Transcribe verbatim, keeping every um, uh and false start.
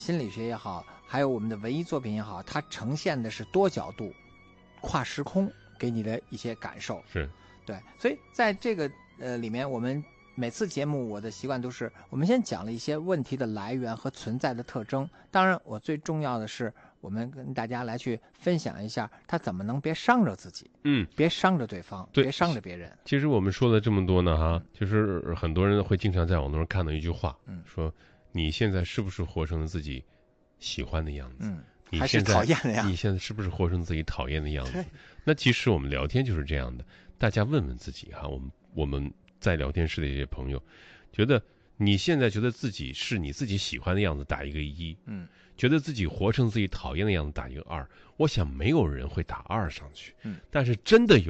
心理学也好，还有我们的文艺作品也好，它呈现的是多角度、跨时空给你的一些感受。 是， 对，所以在这个呃里面，我们每次节目我的习惯都是，我们先讲了一些问题的来源和存在的特征。当然，我最重要的是，我们跟大家来去分享一下，他怎么能别伤着自己， 嗯， 别伤着对方， 对别伤着别人。 其实我们说了这么多呢，哈，就是很多人会经常在网络上看到一句话， 嗯， 说你现在是不是活成了自己喜欢的样子？ 嗯， 你还是讨厌的样子？ 你现在是不是活成自己讨厌的样子？那其实我们聊天就是这样的，大家问问自己哈，我们我们在聊天室的这些朋友，觉得你现在觉得自己是你自己喜欢的样子，打一个一； 嗯， 觉得自己活成自己讨厌的样子，打一个二。我想没有人会打二上去， 嗯， 但是真的有。